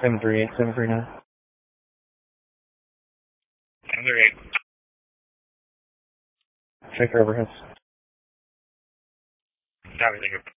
738, 739. 738. Check your overheads. Copy, thank you.